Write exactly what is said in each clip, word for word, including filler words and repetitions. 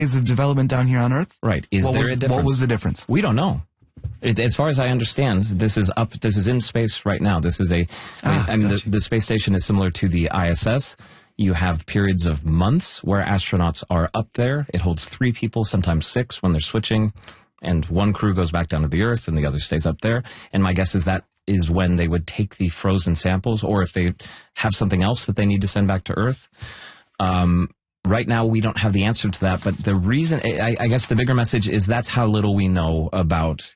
of development down here on Earth? Right. Is what there was, a difference? What was the difference? We don't know. It, as far as I understand, this is up. This is in space right now. This is a. Ah, I mean, gotcha. the, the space station is similar to the I S S. You have periods of months where astronauts are up there. It holds three people, sometimes six, when they're switching, and one crew goes back down to the Earth, and the other stays up there. And my guess is that is when they would take the frozen samples, or if they have something else that they need to send back to Earth. Um, right now, we don't have the answer to that. But the reason, I, I guess, the bigger message is that's how little we know about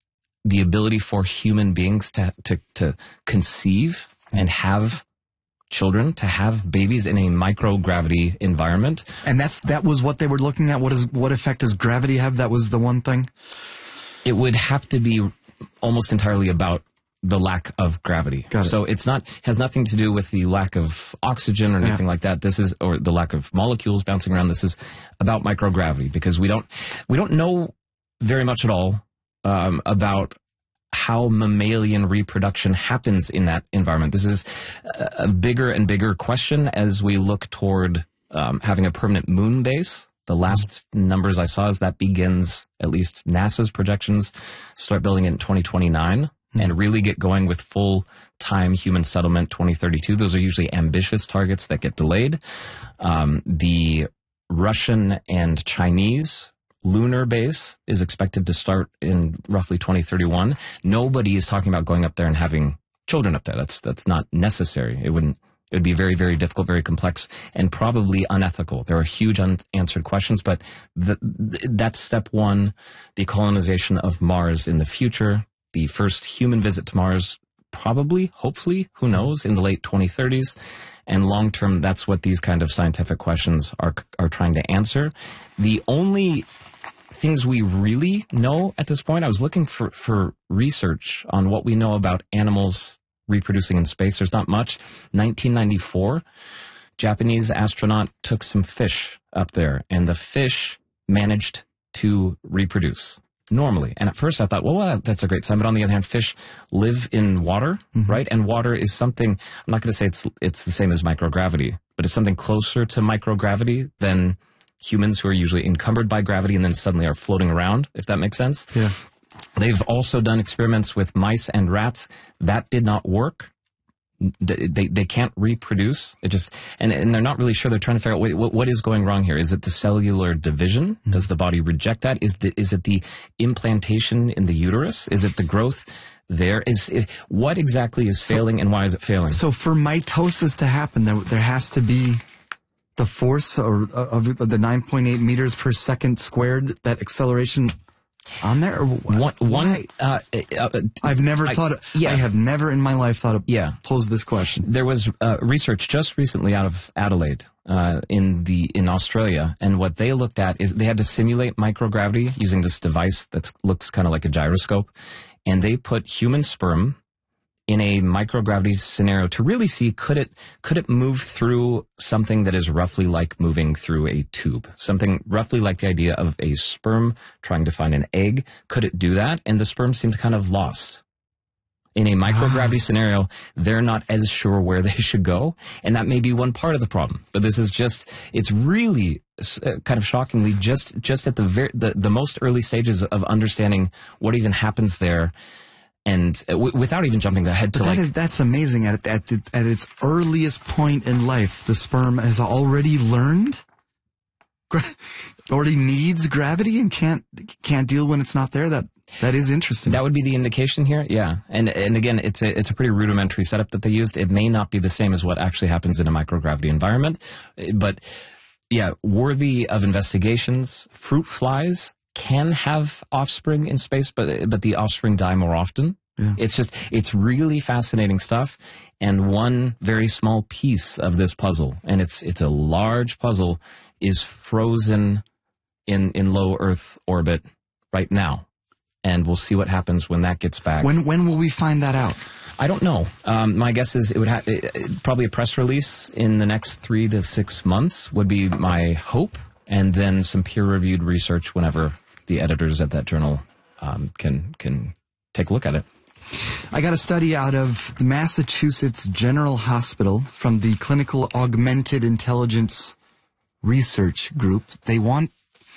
the ability for human beings to to, to conceive and have children, to have babies in a microgravity environment. And that's that was what they were looking at. What is what effect does gravity have? That was the one thing. It would have to be almost entirely about the lack of gravity. Got it. So it's not has nothing to do with the lack of oxygen or anything Yeah. like that. This is or the lack of molecules bouncing around. This is about microgravity, because we don't we don't know very much at all um, about how mammalian reproduction happens in that environment. This is a, a bigger and bigger question as we look toward um, having a permanent moon base. The last numbers I saw is that begins, at least NASA's projections, start building it in twenty twenty-nine mm-hmm. and really get going with full-time human settlement twenty thirty-two. Those are usually ambitious targets that get delayed. Um, the Russian and Chinese lunar base is expected to start in roughly twenty thirty-one. Nobody is talking about going up there and having children up there. That's that's not necessary. It wouldn't. It would be very, very difficult, very complex, and probably unethical. There are huge unanswered questions, but the, that's step one, the colonization of Mars in the future, the first human visit to Mars, probably, hopefully, who knows, in the late twenty thirties. And long term, that's what these kind of scientific questions are are trying to answer. The only things we really know at this point, I was looking for, for research on what we know about animals reproducing in space. There's not much. nineteen ninety-four, Japanese astronaut took some fish up there, and the fish managed to reproduce normally. And at first I thought, well, that's a great sign. But on the other hand, fish live in water, mm-hmm. right? And water is something, I'm not going to say it's it's the same as microgravity, but it's something closer to microgravity than humans, who are usually encumbered by gravity and then suddenly are floating around, if that makes sense. Yeah. They've also done experiments with mice and rats. That did not work. They, they, they can't reproduce. It just, and, and they're not really sure. They're trying to figure out, wait, what, what is going wrong here? Is it the cellular division? Mm-hmm. Does the body reject that? Is the, is it the implantation in the uterus? Is it the growth there? Is it, what exactly is failing, so, and why is it failing? So for mitosis to happen, there, there has to be the force or of the nine point eight meters per second squared, that acceleration on there? Or one, one uh, uh, I've never I, thought of, yeah. I have never in my life thought of, yeah. posed this question. There was uh, research just recently out of Adelaide uh, in the in Australia, and what they looked at is they had to simulate microgravity using this device that looks kind of like a gyroscope, and they put human sperm in a microgravity scenario to really see, could it could it move through something that is roughly like moving through a tube, something roughly like the idea of a sperm trying to find an egg. Could it do that? And the sperm seemed kind of lost. In a microgravity scenario, they're not as sure where they should go, and that may be one part of the problem. But this is just, it's really uh, kind of shockingly just just at the, very, the the most early stages of understanding what even happens there. And uh, w- without even jumping ahead to but that like... Is, that's amazing. At, at, the, at its earliest point in life, the sperm has already learned, gra- already needs gravity and can't can't deal when it's not there. That That is interesting. That would be the indication here, yeah. And and again, it's a, it's a pretty rudimentary setup that they used. It may not be the same as what actually happens in a microgravity environment. But, yeah, worthy of investigations. Fruit flies can have offspring in space, but but the offspring die more often. Yeah. It's just, it's really fascinating stuff, and one very small piece of this puzzle, and it's it's a large puzzle, is frozen in, in low Earth orbit right now, and we'll see what happens when that gets back. When when will we find that out? I don't know. Um, my guess is it would have probably a press release in the next three to six months would be my hope, and then some peer-reviewed research whenever the editors at that journal um, can can take a look at it. I got a study out of the Massachusetts General Hospital from the Clinical Augmented Intelligence Research Group. They want